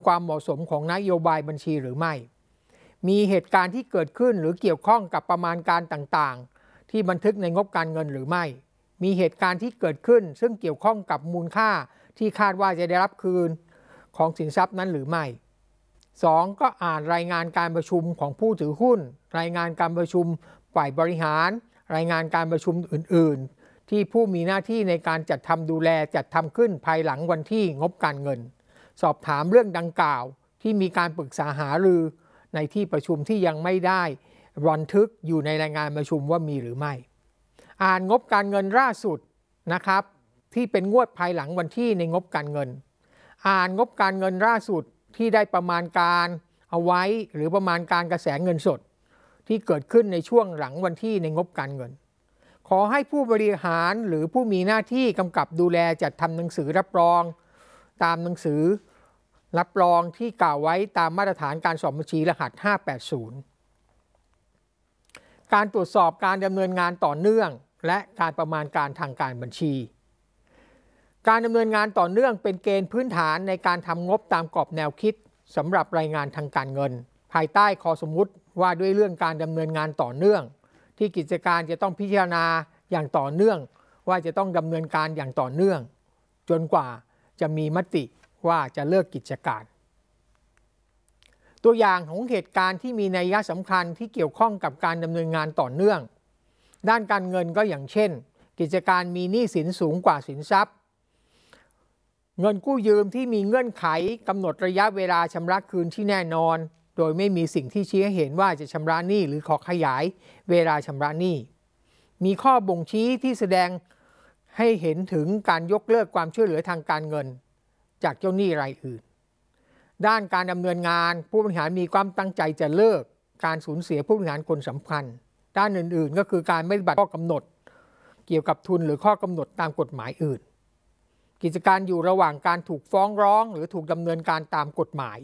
ความเหมาะสมของนโยบายบัญชีหรือไม่มีเหตุการณ์ที่เกิดขึ้นหรือเกี่ยวข้องกับประมาณการต่างๆที่บันทึกในงบการเงินหรือไม่มีเหตุการณ์ที่เกิดขึ้นซึ่งเกี่ยวข้องกับมูลค่าที่คาดว่าจะได้รับคืนของสินทรัพย์นั้นหรือไม่ 2. ก็อ่านรายงานการประชุมของผู้ถือหุ้นรายงานการประชุมฝ่ายบริหารรายงานการประชุมอื่นๆที่ผู้มีหน้าที่ในการจัดทำดูแลจัดทำขึ้นภายหลังวันที่งบการเงินสอบถามเรื่องดังกล่าวที่มีการปรึกษาหารือในที่ประชุมที่ยังไม่ได้บันทึกอยู่ในรายงานประชุมว่ามีหรือไม่อ่านงบการเงินล่าสุดนะครับที่เป็นงวดภายหลังวันที่ในงบการเงินอ่านงบการเงินล่าสุดที่ได้ประมาณการเอาไว้หรือประมาณการกระแสเงินสดที่เกิดขึ้นในช่วงหลังวันที่ในงบการเงินขอให้ผู้บริหารหรือผู้มีหน้าที่กำกับดูแลจัดทำหนังสือรับรองตามหนังสือรับรองที่กล่าวไว้ตามมาตรฐานการสอบบัญชีรหัส580การตรวจสอบการดำเนินงานต่อเนื่องและการประมาณการทางการบัญชีการดำเนินงานต่อเนื่องเป็นเกณฑ์พื้นฐานในการทำงบตามกรอบแนวคิดสำหรับรายงานทางการเงินภายใต้ข้อสมมุติว่าด้วยเรื่องการดำเนินงานต่อเนื่องที่กิจการจะต้องพิจารณาอย่างต่อเนื่องว่าจะต้องดำเนินการอย่างต่อเนื่องจนกว่าจะมีมติว่าจะเลิกกิจการตัวอย่างของเหตุการณ์ที่มีนัยสำคัญที่เกี่ยวข้องกับการดำเนินงานต่อเนื่องด้านการเงินก็อย่างเช่นกิจการมีหนี้สินสูงกว่าสินทรัพย์เงินกู้ยืมที่มีเงื่อนไขกำหนดระยะเวลาชำระคืนที่แน่นอนโดยไม่มีสิ่งที่ชี้ให้เห็นว่าจะชำระหนี้หรือขอขยายเวลาชำระหนี้มีข้อบ่งชี้ที่แสดงให้เห็นถึงการยกเลิกความช่วยเหลือทางการเงินจากเจ้าหนี้รายอื่นด้านการดำเนินงานผู้บริหารมีความตั้งใจจะเลิกการสูญเสียผู้บริหารคนสำคัญด้านอื่นๆก็คือการไม่ปฏิบัติข้อกำหนดเกี่ยวกับทุนหรือข้อกำหนดตามกฎหมายอื่นกิจการอยู่ระหว่างการถูกฟ้องร้องหรือถูกดำเนินการตามกฎหมาย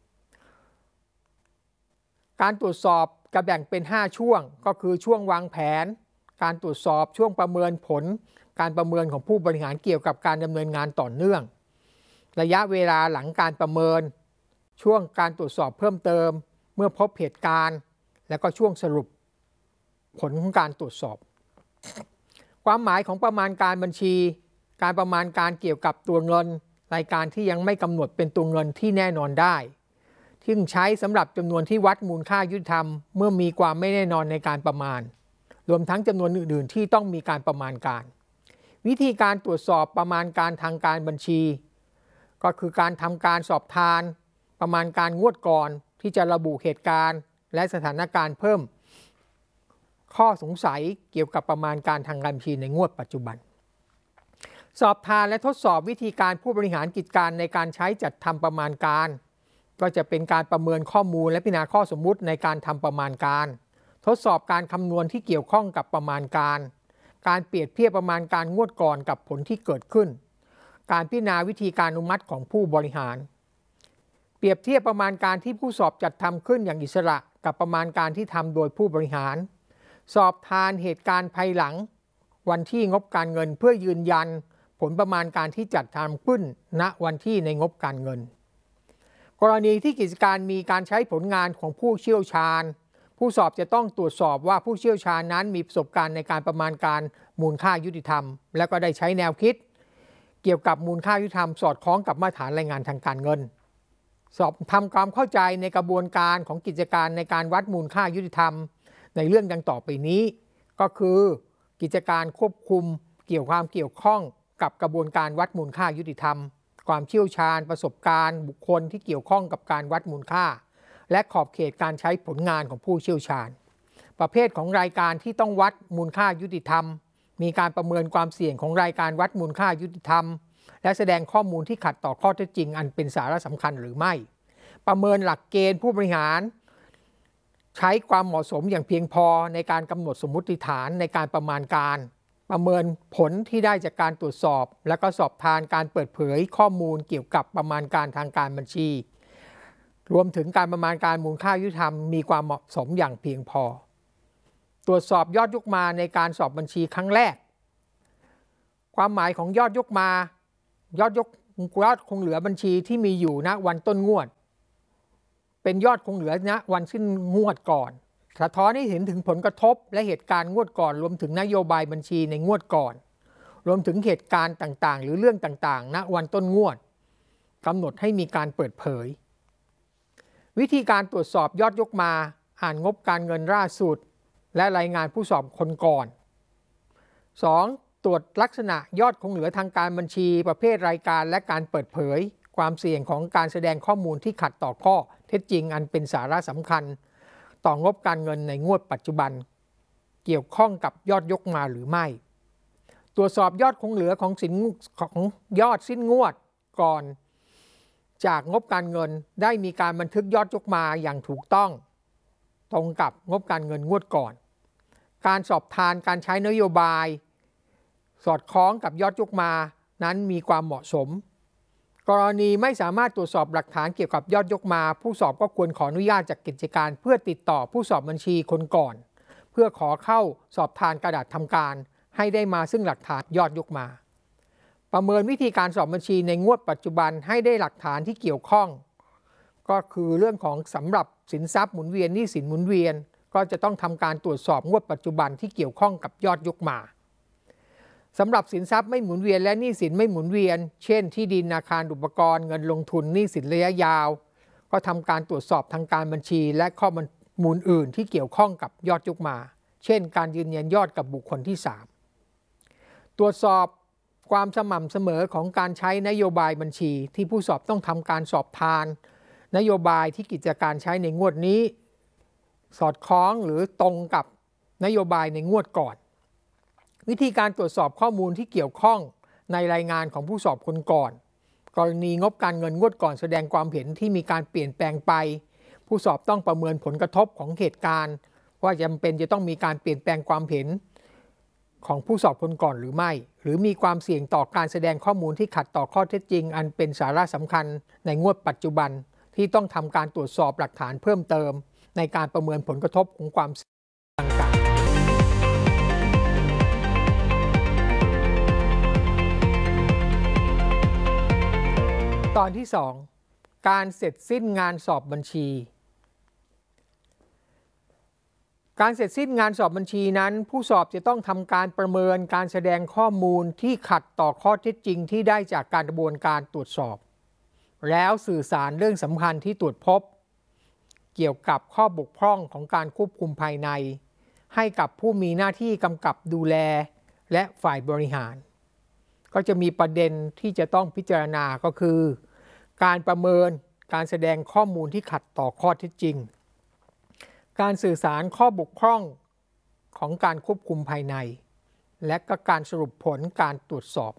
การตรวจสอบจะแบ่งเป็น5ช่วงก็คือช่วงวางแผนการตรวจสอบช่วงประเมินผลการประเมินของผู้บริหารเกี่ยวกับการดำเนินงานต่อเนื่องระยะเวลาหลังการประเมินช่วงการตรวจสอบเพิ่มเติมเมื่อพบเหตุการณ์และก็ช่วงสรุปผลของการตรวจสอบความหมายของประมาณการบัญชีการประมาณการเกี่ยวกับตัวเงินรายการที่ยังไม่กำหนดเป็นตัวเงินที่แน่นอนได้ที่ใช้สำหรับจำนวนที่วัดมูลค่ายุติธรรมเมื่อมีความไม่แน่นอนในการประมาณรวมทั้งจำนวนอื่นๆที่ต้องมีการประมาณการวิธีการตรวจสอบประมาณการทางการบัญชีก็คือการทำการสอบทานประมาณการงวดก่อนที่จะระบุเหตุการณ์และสถานการณ์เพิ่มข้อสงสัยเกี่ยวกับประมาณการทางการบัญชีในงวดปัจจุบันสอบทานและทดสอบวิธีการผู้บริหารกิจการในการใช้จัดทำประมาณการก็จะเป็นการประเมินข้อมูลและพิจารณาข้อสมมุติในการทำประมาณการทดสอบการคำนวณที่เกี่ยวข้องกับประมาณการการเปรียบเทียบประมาณการงวดก่อนกับผลที่เกิดขึ้นการพิจารณาวิธีการอนุมัติของผู้บริหารเปรียบเทียบประมาณการที่ผู้สอบจัดทำขึ้นอย่างอิสระกับประมาณการที่ทำโดยผู้บริหารสอบทานเหตุการณ์ภายหลังวันที่งบการเงินเพื่อยืนยันผลประมาณการที่จัดทำขึ้นณวันที่ในงบการเงินกรณีที่กิจการมีการใช้ผลงานของผู้เชี่ยวชาญผู้สอบจะต้องตรวจสอบว่าผู้เชี่ยวชาญนั้นมีประสบการณ์ในการประมาณการมูลค่ายุติธรรมและก็ได้ใช้แนวคิดเกี่ยวกับมูลค่ายุติธรรมสอดคล้องกับมาตรฐานรายงานทางการเงินสอบทำความเข้าใจในกระบวนการของกิจการในการวัดมูลค่ายุติธรรมในเรื่องดังต่อไปนี้ก็คือกิจการควบคุมเกี่ยวข้องกับกระบวนการวัดมูลค่ายุติธรรมความเชี่ยวชาญประสบการณ์บุคคลที่เกี่ยวข้องกับการวัดมูลค่าและขอบเขตการใช้ผลงานของผู้เชี่ยวชาญประเภทของรายการที่ต้องวัดมูลค่ายุติธรรมมีการประเมินความเสี่ยงของรายการวัดมูลค่ายุติธรรมและแสดงข้อมูลที่ขัดต่อข้อเท็จจริงอันเป็นสาระสำคัญหรือไม่ประเมินหลักเกณฑ์ผู้บริหารใช้ความเหมาะสมอย่างเพียงพอในการกำหนดสมมุติฐานในการประมาณการประเมินผลที่ได้จากการตรวจสอบและก็สอบทานการเปิดเผยข้อมูลเกี่ยวกับประมาณการทางการบัญชีรวมถึงการประมาณการมูลค่ายุติธรรมมีความเหมาะสมอย่างเพียงพอตรวจสอบยอดยกมาในการสอบบัญชีครั้งแรกความหมายของยอดยกมายอดยกยอดคงเหลือบัญชีที่มีอยู่ณวันต้นงวดเป็นยอดคงเหลือณวันสิ้นงวดก่อนสะท้อนให้เห็นถึงผลกระทบและเหตุการณ์งวดก่อนรวมถึงนโยบายบัญชีในงวดก่อนรวมถึงเหตุการณ์ต่างๆหรือเรื่องต่างๆณวันต้นงวดกำหนดให้มีการเปิดเผยวิธีการตรวจสอบยอดยกมาอ่านงบการเงินล่าสุดและรายงานผู้สอบคนก่อน 2. ตรวจลักษณะยอดคงเหลือทางการบัญชีประเภทรายการและการเปิดเผยความเสี่ยงของการแสดงข้อมูลที่ขัดต่อข้อเท็จจริงอันเป็นสาระสำคัญต่องบการเงินในงวดปัจจุบันเกี่ยวข้องกับยอดยกมาหรือไม่ตรวจสอบยอดคงเหลือของยอดสิ้นงวดก่อนจากงบการเงินได้มีการบันทึกยอดยกมาอย่างถูกต้องตรงกับงบการเงินงวดก่อนการสอบทานการใช้นโยบายสอดคล้องกับยอดยกมานั้นมีความเหมาะสมกรณีไม่สามารถตรวจสอบหลักฐานเกี่ยวกับยอดยกมาผู้สอบก็ควรขออนุญาตจากกิจการเพื่อติดต่อผู้สอบบัญชีคนก่อนเพื่อขอเข้าสอบทานกระดาษทำการให้ได้มาซึ่งหลักฐานยอดยกมาประเมินวิธีการสอบบัญชีในงวดปัจจุบันให้ได้หลักฐานที่เกี่ยวข้องก็คือเรื่องของสำหรับสินทรัพย์หมุนเวียนหนี้สินหมุนเวียนก็จะต้องทำการตรวจสอบงวดปัจจุบันที่เกี่ยวข้องกับยอดยกมาสำหรับสินทรัพย์ไม่หมุนเวียนและหนี้สินไม่หมุนเวียนเช่นที่ดินอาคารอุปกรณ์เงินลงทุนหนี้สินระยะยาวก็ทำการตรวจสอบทางการบัญชีและข้อมูลอื่นที่เกี่ยวข้องกับยอดยกมาเช่นการยืนยันยอดกับบุคคลที่3ตรวจสอบความสม่ำเสมอของการใช้นโยบายบัญชีที่ผู้สอบต้องทำการสอบทานนโยบายที่กิจการใช้ในงวดนี้สอดคล้องหรือตรงกับนโยบายในงวดก่อนวิธีการตรวจสอบข้อมูลที่เกี่ยวข้องในรายงานของผู้สอบคนก่อนกรณีงบการเงินงวดก่อนแสดงความเห็นที่มีการเปลี่ยนแปลงไปผู้สอบต้องประเมินผลกระทบของเหตุการณ์ว่าจำเป็นจะต้องมีการเปลี่ยนแปลงความเห็นของผู้สอบคนก่อนหรือไม่หรือมีความเสี่ยงต่อการแสดงข้อมูลที่ขัดต่อข้อเท็จจริงอันเป็นสาระสำคัญในงวดปัจจุบันที่ต้องทำการตรวจสอบหลักฐานเพิ่มเติมในการประเมินผลกระทบของความเสี่ยงต่างๆตอนที่ 2 การเสร็จสิ้นงานสอบบัญชีการเสร็จสิ้นงานสอบบัญชีนั้นผู้สอบจะต้องทำการประเมินการแสดงข้อมูลที่ขัดต่อข้อเท็จจริงที่ได้จากการกระบวนการตรวจสอบแล้วสื่อสารเรื่องสำคัญที่ตรวจพบเกี่ยวกับข้อบกพร่องของการควบคุมภายในให้กับผู้มีหน้าที่กำกับดูแลและฝ่ายบริหารก็จะมีประเด็นที่จะต้องพิจารณาก็คือการประเมินการแสดงข้อมูลที่ขัดต่อข้อเท็จจริงการสื่อสารข้อบกพร่องของการควบคุมภายในและก็การสรุปผลการตรวจสอบ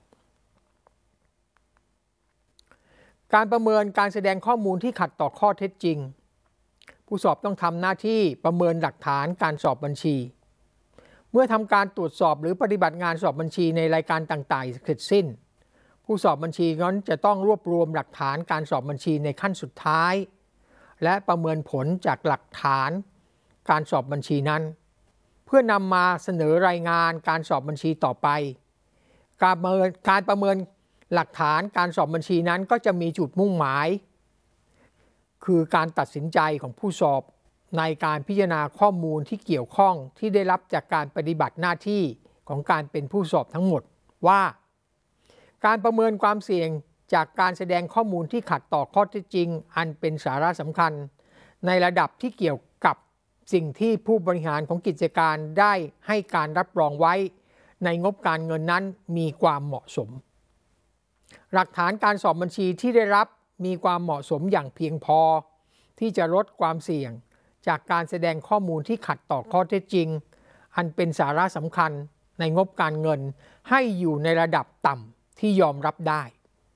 การประเมินการแสดงข้อมูลที่ขัดต่อข้อเท็จจริงผู้สอบต้องทำหน้าที่ประเมินหลักฐานการสอบบัญชีเมื่อทำการตรวจสอบหรือปฏิบัติงานสอบบัญชีในรายการต่างๆเสร็จสิ้นผู้สอบบัญชีนั้นจะต้องรวบรวมหลักฐานการสอบบัญชีในขั้นสุดท้ายและประเมินผลจากหลักฐานการสอบบัญชีนั้นเพื่อนำมาเสนอรายงานการสอบบัญชีต่อไปการประเมินหลักฐานการสอบบัญชีนั้นก็จะมีจุดมุ่งหมายคือการตัดสินใจของผู้สอบในการพิจารณาข้อมูลที่เกี่ยวข้องที่ได้รับจากการปฏิบัติหน้าที่ของการเป็นผู้สอบทั้งหมดว่าการประเมินความเสี่ยงจากการแสดงข้อมูลที่ขัดต่อข้อเท็จจริงอันเป็นสาระสำคัญในระดับที่เกี่ยวกับสิ่งที่ผู้บริหารของกิจการได้ให้การรับรองไว้ในงบการเงินนั้นมีความเหมาะสมหลักฐานการสอบบัญชีที่ได้รับมีความเหมาะสมอย่างเพียงพอที่จะลดความเสี่ยงจากการแสดงข้อมูลที่ขัดต่อข้อเท็จจริงอันเป็นสาระสำคัญในงบการเงินให้อยู่ในระดับต่ำที่ยอมรับได้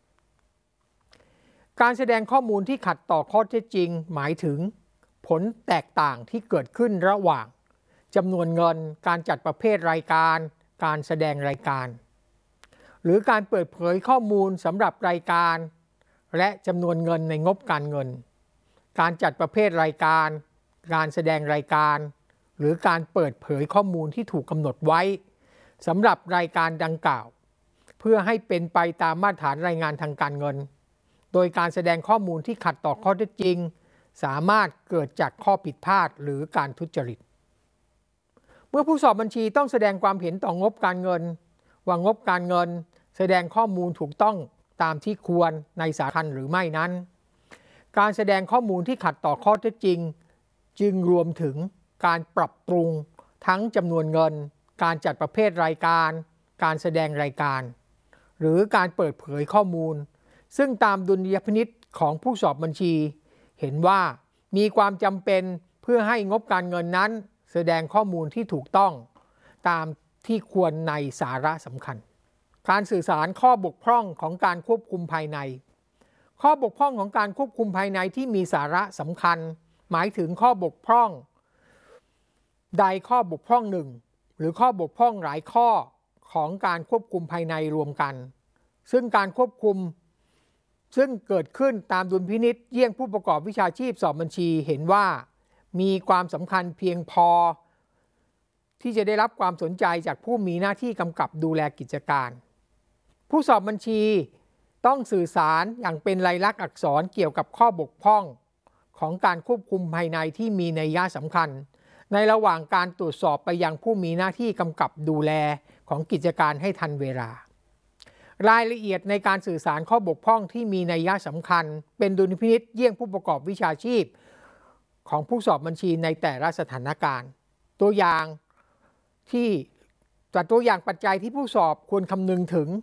การแสดงข้อมูลที่ขัดต่อข้อเท็จจริงหมายถึงผลแตกต่างที่เกิดขึ้นระหว่างจำนวนเงินการจัดประเภทรายการการแสดงรายการหรือการเปิดเผยข้อมูลสำหรับรายการและจำนวนเงินในงบการเงินการจัดประเภทรายการการแสดงรายการหรือการเปิดเผยข้อมูลที่ถูกกำหนดไว้สำหรับรายการดังกล่าวเพื่อให้เป็นไปตามมาตรฐานรายงานทางการเงินโดยการแสดงข้อมูลที่ขัดต่อข้อเท็จจริงสามารถเกิดจากข้อผิดพลาดหรือการทุจริตเมื่อผู้สอบบัญชีต้องแสดงความเห็นต่องบการเงินว่างบการเงินแสดงข้อมูลถูกต้องตามที่ควรในสาขาหรือไม่นั้นการแสดงข้อมูลที่ขัดต่อข้อเท็จจริงจึงรวมถึงการปรับปรุงทั้งจำนวนเงินการจัดประเภทรายการการแสดงรายการหรือการเปิดเผยข้อมูลซึ่งตามดุลยพินิจของผู้สอบบัญชีเห็นว่ามีความจำเป็นเพื่อให้งบการเงินนั้นแสดงข้อมูลที่ถูกต้องตามที่ควรในสาระสำคัญการสื่อสารข้อบกพร่องของการควบคุมภายในข้อบกพร่องของการควบคุมภายในที่มีสาระสำคัญหมายถึงข้อบกพร่องใดข้อบกพร่องหนึ่งหรือข้อบกพร่องหลายข้อของการควบคุมภายในรวมกันซึ่งการควบคุมซึ่งเกิดขึ้นตามดุลพินิจเยี่ยงผู้ประกอบวิชาชีพสอบบัญชีเห็นว่ามีความสำคัญเพียงพอที่จะได้รับความสนใจจากผู้มีหน้าที่กำกับดูแลกิจการผู้สอบบัญชีต้องสื่อสารอย่างเป็นลายลักษณ์อักษรเกี่ยวกับข้อบกพร่องของการควบคุมภายในที่มีนัยยะสำคัญในระหว่างการตรวจสอบไปยังผู้มีหน้าที่กำกับดูแลของกิจการให้ทันเวลารายละเอียดในการสื่อสารข้อบกพร่องที่มีนัยยะสำคัญเป็นดุลพินิจเยี่ยงผู้ประกอบวิชาชีพของผู้สอบบัญชีในแต่ละสถานการณ์ตัวอย่างปัจจัยที่ผู้สอบควรคำนึงถึง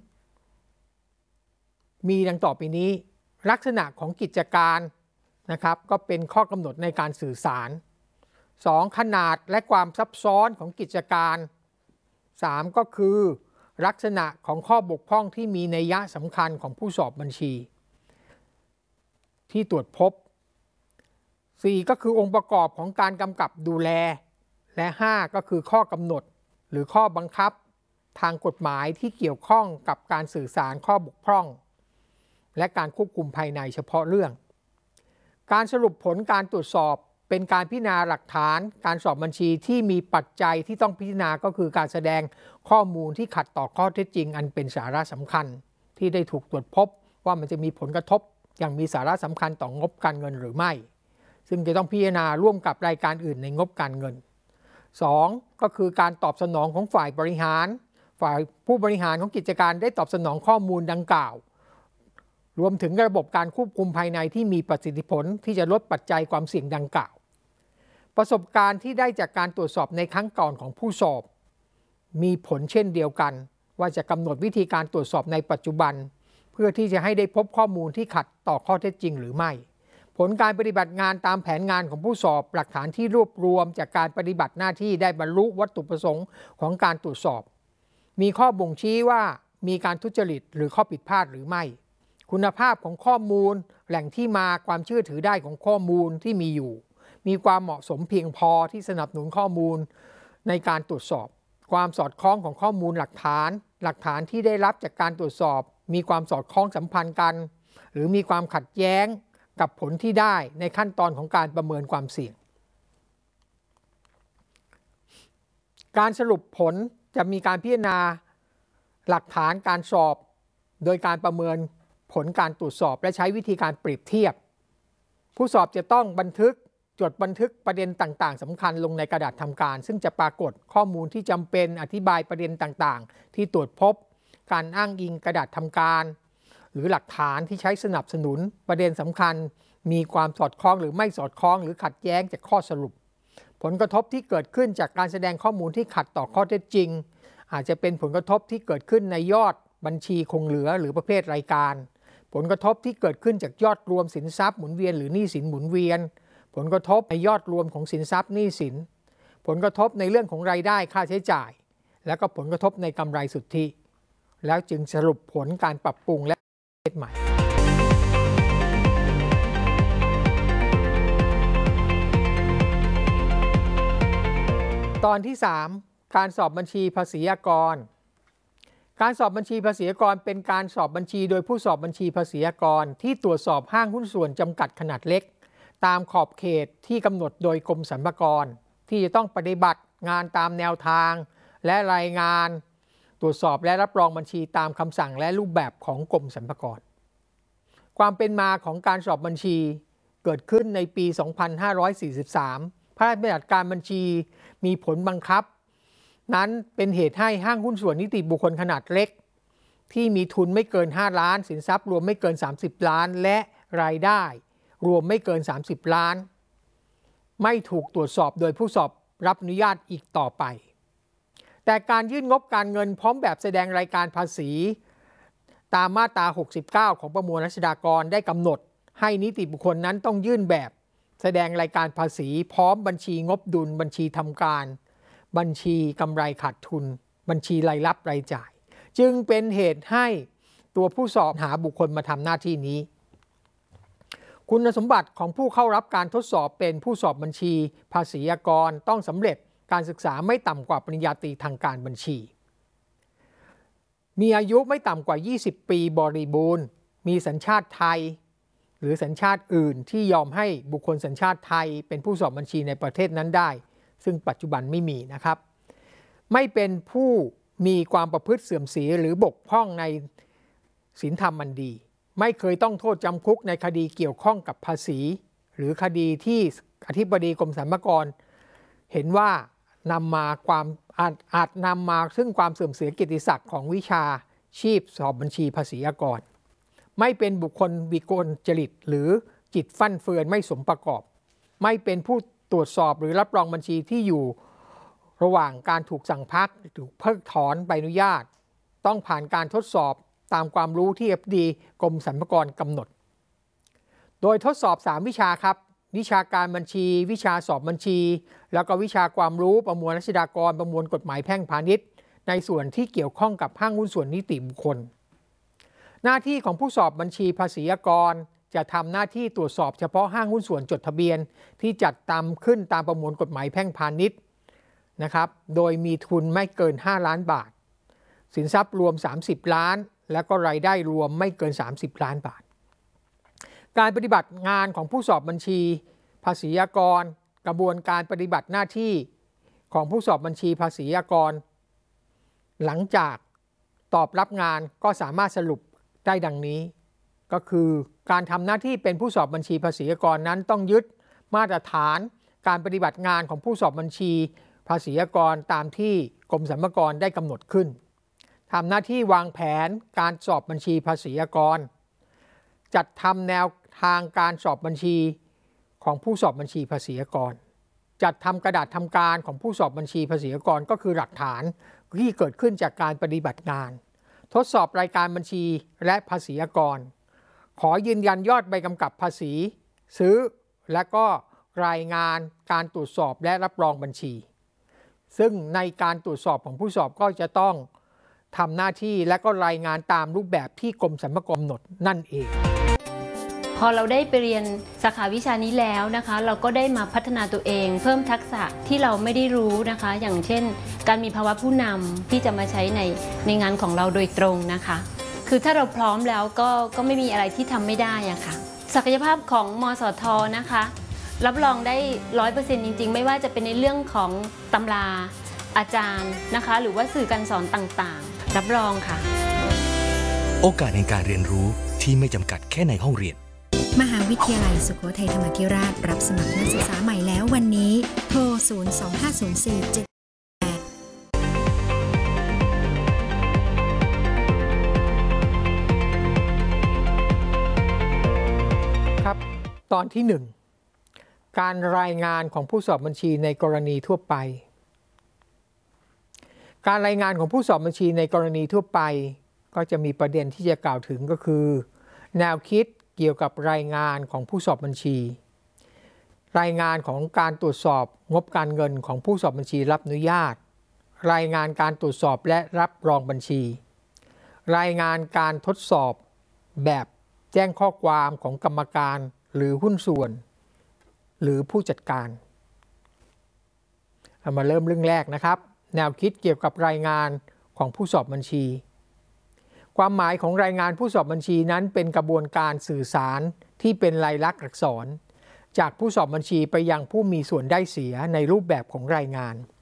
มีดังต่อไปนี้ลักษณะของกิจการนะครับก็เป็นข้อกำหนดในการสื่อสาร 2. ขนาดและความซับซ้อนของกิจการ 3. ก็คือลักษณะของข้อบกพร่องที่มีนัยยะสำคัญของผู้สอบบัญชีที่ตรวจพบ 4. ก็คือองค์ประกอบของการกำกับดูแลและ 5. ก็คือข้อกำหนดหรือข้อบังคับทางกฎหมายที่เกี่ยวข้องกับการสื่อสารข้อบกพร่องและการควบคุมภายในเฉพาะเรื่องการสรุปผลการตรวจสอบเป็นการพิจารณาหลักฐานการสอบบัญชีที่มีปัจจัยที่ต้องพิจารณาก็คือการแสดงข้อมูลที่ขัดต่อข้อเท็จจริงอันเป็นสาระสำคัญที่ได้ถูกตรวจพบว่ามันจะมีผลกระทบอย่างมีสาระสำคัญต่องบการเงินหรือไม่ซึ่งจะต้องพิจารณาร่วมกับรายการอื่นในงบการเงิน 2. ก็คือการตอบสนองของฝ่ายบริหารฝ่ายผู้บริหารของกิจการได้ตอบสนองข้อมูลดังกล่าวรวมถึงระบบการควบคุมภายในที่มีประสิทธิผลที่จะลดปัจจัยความเสี่ยงดังกล่าวประสบการณ์ที่ได้จากการตรวจสอบในครั้งก่อนของผู้สอบมีผลเช่นเดียวกันว่าจะกำหนดวิธีการตรวจสอบในปัจจุบันเพื่อที่จะให้ได้พบข้อมูลที่ขัดต่อข้อเท็จจริงหรือไม่ผลการปฏิบัติงานตามแผนงานของผู้สอบหลักฐานที่รวบรวมจากการปฏิบัติหน้าที่ได้บรรลุวัตถุประสงค์ของการตรวจสอบมีข้อบ่งชี้ว่ามีการทุจริตหรือข้อผิดพลาดหรือไม่คุณภาพของข้อมูลแหล่งที่มาความเชื่อถือได้ของข้อมูลที่มีอยู่มีความเหมาะสมเพียงพอที่สนับสนุนข้อมูลในการตรวจสอบความสอดคล้องของข้อมูลหลักฐานที่ได้รับจากการตรวจสอบมีความสอดคล้องสัมพันธ์กันหรือมีความขัดแย้งกับผลที่ได้ในขั้นตอนของการประเมินความเสี่ยงการสรุปผลจะมีการพิจารณาหลักฐานการสอบโดยการประเมินผลการตรวจสอบและใช้วิธีการเปรียบเทียบผู้สอบจะต้องจดบันทึกประเด็นต่างๆสำคัญลงในกระดาษทำการซึ่งจะปรากฏข้อมูลที่จำเป็นอธิบายประเด็นต่างๆที่ตรวจพบการอ้างอิงกระดาษทำการหรือหลักฐานที่ใช้สนับสนุนประเด็นสำคัญมีความสอดคล้องหรือไม่สอดคล้องหรือขัดแย้งจากข้อสรุปผลกระทบที่เกิดขึ้นจากการแสดงข้อมูลที่ขัดต่อข้อเท็จจริงอาจจะเป็นผลกระทบที่เกิดขึ้นในยอดบัญชีคงเหลือหรือประเภทรายการผลกระทบที่เกิดขึ้นจากยอดรวมสินทรัพย์หมุนเวียนหรือหนี้สินหมุนเวียนผลกระทบในยอดรวมของสินทรัพย์หนี้สินผลกระทบในเรื่องของรายได้ค่าใช้จ่ายและก็ผลกระทบในกำไรสุทธิแล้วจึงสรุปผลการปรับปรุงและประเภทใหม่ตอนที่ 3 การสอบบัญชีภาษีอากรการสอบบัญชีภาษีอากรเป็นการสอบบัญชีโดยผู้สอบบัญชีภาษีอากรที่ตรวจสอบห้างหุ้นส่วนจำกัดขนาดเล็กตามขอบเขตที่กำหนดโดยกรมสรรพากรที่จะต้องปฏิบัติงานตามแนวทางและรายงานตรวจสอบและรับรองบัญชีตามคำสั่งและรูปแบบของกรมสรรพากรความเป็นมาของการสอบบัญชีเกิดขึ้นในปี 2543 พระราชบัญญัติการบัญชีมีผลบังคับนั้นเป็นเหตุให้ห้างหุ้นส่วนนิติบุคคลขนาดเล็กที่มีทุนไม่เกิน5ล้านสินทรัพย์รวมไม่เกิน30ล้านและรายได้รวมไม่เกิน30ล้านไม่ถูกตรวจสอบโดยผู้สอบรับอนุญาตอีกต่อไปแต่การยื่นงบการเงินพร้อมแบบแสดงรายการภาษีตามมาตรา69ของประมวลรัษฎากรได้กำหนดให้นิติบุคคลนั้นต้องยื่นแบบแสดงรายการภาษีพร้อมบัญชีงบดุลบัญชีทำการบัญชีกำไรขาดทุนบัญชีรายรับรายจ่ายจึงเป็นเหตุให้ตัวผู้สอบหาบุคคลมาทำหน้าที่นี้คุณสมบัติของผู้เข้ารับการทดสอบเป็นผู้สอบบัญชีภาษีอากรต้องสำเร็จการศึกษาไม่ต่ำกว่าปริญญาตรีทางการบัญชีมีอายุไม่ต่ำกว่า20ปีบริบูรณ์มีสัญชาติไทยหรือสัญชาติอื่นที่ยอมให้บุคคลสัญชาติไทยเป็นผู้สอบบัญชีในประเทศนั้นได้ซึ่งปัจจุบันไม่มีนะครับไม่เป็นผู้มีความประพฤติเสื่อมเสียหรือบกพร่องในศีลธรรมอันดีไม่เคยต้องโทษจำคุกในคดีเกี่ยวข้องกับภาษีหรือคดีที่อธิบดีกรมสรรพากรเห็นว่านำมาความอาจนำมาซึ่งความเสื่อมเสียเกียรติศักดิ์ของวิชาชีพสอบบัญชีภาษีอากรไม่เป็นบุคคลวิกลจริตหรือจิตฟั่นเฟือนไม่สมประกอบไม่เป็นผู้ตรวจสอบหรือรับรองบัญชีที่อยู่ระหว่างการถูกสั่งพักถูกเพิกถอนใบอนุญาตต้องผ่านการทดสอบตามความรู้ที่ FD กรมสรรพากรกำหนดโดยทดสอบ3วิชาครับวิชาการบัญชีวิชาสอบบัญชีแล้วก็วิชาความรู้ประมวลรัษฎากรประมวลกฎหมายแพ่งพาณิชย์ในส่วนที่เกี่ยวข้องกับห้างหุ้นส่วนนิติบุคคลหน้าที่ของผู้สอบบัญชีภาษีอากรจะทำหน้าที่ตรวจสอบเฉพาะห้างหุ้นส่วนจดทะเบียนที่จัดตามขึ้นตามประมวลกฎหมายแพ่งพาณิชย์นะครับโดยมีทุนไม่เกิน5ล้านบาทสินทรัพย์รวม30ล้านแล้วก็รายได้รวมไม่เกิน30ล้านบาทการปฏิบัติงานของผู้สอบบัญชีภาษีอากรกระบวนการปฏิบัติหน้าที่ของผู้สอบบัญชีภาษีอากรหลังจากตอบรับงานก็สามารถสรุปได้ดังนี้ก็คือการทำหน้าที่เป็นผู้สอบบัญชีภาษีอากรนั้นต้องยึดมาตรฐานการปฏิบัติงานของผู้สอบบัญชีภาษีอากรตามที่กรมสรรพากรได้กำหนดขึ้นทำหน้าที่วางแผนการสอบบัญชีภาษีอากรจัดทำแนวทางการสอบบัญชีของผู้สอบบัญชีภาษีอากรจัดทำกระดาษทำการของผู้สอบบัญชีภาษีอากรก็คือหลักฐานที่เกิดขึ้นจากการปฏิบัติงานทดสอบรายการบัญชีและภาษีอากรขอยืนยันยอดใบกำกับภาษีซื้อและก็รายงานการตรวจสอบและรับรองบัญชีซึ่งในการตรวจสอบของผู้สอบก็จะต้องทำหน้าที่และก็รายงานตามรูปแบบที่กรมสรรพากรกำหนดนั่นเองพอเราได้ไปเรียนสาขาวิชานี้แล้วนะคะเราก็ได้มาพัฒนาตัวเองเพิ่มทักษะที่เราไม่ได้รู้นะคะอย่างเช่นการมีภาวะผู้นำที่จะมาใช้ในงานของเราโดยตรงนะคะคือถ้าเราพร้อมแล้วก็ไม่มีอะไรที่ทำไม่ได้อะค่ะศักยภาพของมสท.นะคะรับรองได้ 100% จริงๆไม่ว่าจะเป็นในเรื่องของตำราอาจารย์นะคะหรือว่าสื่อการสอนต่างๆรับรองค่ะโอกาสในการเรียนรู้ที่ไม่จำกัดแค่ในห้องเรียนมหาวิทยาลัยสุโขทัยธรรมาธิราชรับสมัครนักศึกษาใหม่แล้ววันนี้โทร 0250478 ครับตอนที่ 1การรายงานของผู้สอบบัญชีในกรณีทั่วไปการรายงานของผู้สอบบัญชีในกรณีทั่วไปก็จะมีประเด็นที่จะกล่าวถึงก็คือแนวคิดเกี่ยวกับรายงานของผู้สอบบัญชีรายงานของการตรวจสอบงบการเงินของผู้สอบบัญชีรับอนุญาตรายงานการตรวจสอบและรับรองบัญชีรายงานการทดสอบแบบแจ้งข้อความของกรรมการหรือหุ้นส่วนหรือผู้จัดการเรามาเริ่มเรื่องแรกนะครับแนวคิดเกี่ยวกับรายงานของผู้สอบบัญชีความหมายของรายงานผู้สอบบัญชีนั้นเป็นกระบวนการสื่อสารที่เป็นลายลักษณ์อักษรจากผู้สอบบัญชีไปยังผู้มีส่วนได้เสียในรูปแบบของรายงาน